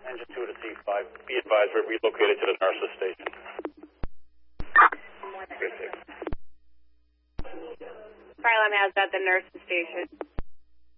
Engine 2 to C5. Be advised, we're relocated to the nurse's station. Farlam has at the nurse's station.